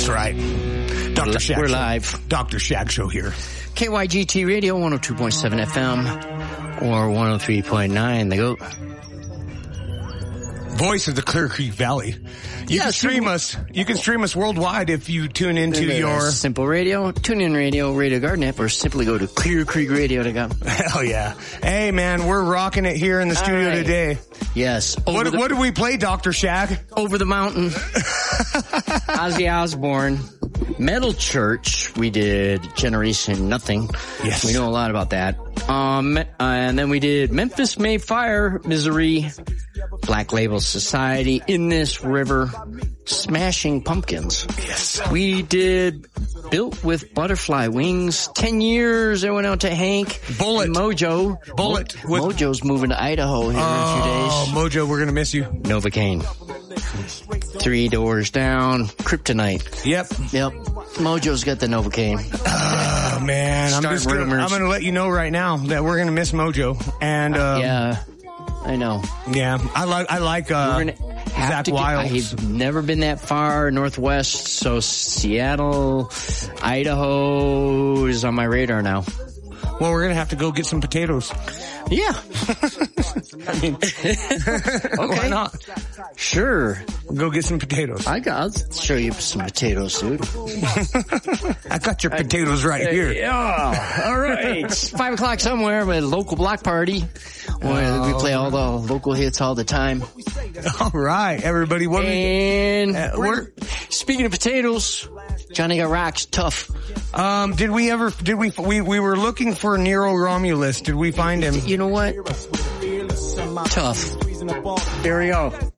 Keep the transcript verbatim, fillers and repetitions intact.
That's right. Doctor Shag We're Show. live. Doctor Shag Show here. K Y G T Radio, one oh two point seven F M or one oh three point nine. The GOAT. Voice of the Clear Creek Valley. You Yeah, can stream Simple- us. You can stream us worldwide if you tune into your... Simple Radio, TuneIn Radio, Radio Garden app, or simply go to clear creek radio dot com. Hell yeah. Hey, man, we're rocking it here in the studio right. today. Yes. Over What, the, what did we play, Doctor Shag? Over the Mountain. Ozzy Osbourne. Metal Church. We did Generation Nothing. Yes. We know a lot about that. Um, uh, and then we did Memphis May Fire, Misery, Black Label Society, In This River, Smashing Pumpkins. Yes. We did Built with Butterfly Wings. Ten years. I went out to Hank. Bullet. And Mojo. Bullet. Mo- Mojo's moving to Idaho here Oh, in a few days. Mojo, we're going to miss you. Novocaine. Three Doors Down. Kryptonite. Yep. Yep. Mojo's got the Novocaine. Oh, man. I'm Start just gonna, rumors. I'm going to let you know right now that we're going to miss Mojo. And, um, Yeah. I know. yeah, I like, I like, uh, We're gonna have Zach to get, Wilds. I've never been that far northwest, so Seattle, Idaho is on my radar now. Well, we're going to have to go get some potatoes. Yeah. I mean, Okay. why not? Sure. Go get some potatoes. I got, I'll show you some potatoes, dude. I got your potatoes right here. Yeah. All right. It's five o'clock somewhere with a local block party where we play all the local hits all the time. All right, everybody. What do we, And uh, we're, we're, speaking of potatoes, Johnny got rocks tough. um, did we ever, did we, we, we were looking for Nero Romulus. Did we find him? You know what? Tough. There we go.